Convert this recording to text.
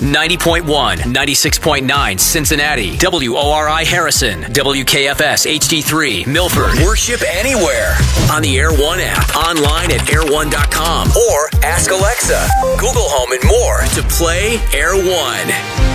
90.1, 96.9 Cincinnati, WORI Harrison, WKFS HD3 Milford. Worship anywhere on the Air One app, online at air1.com, or ask Alexa, Google Home, and more to play Air One.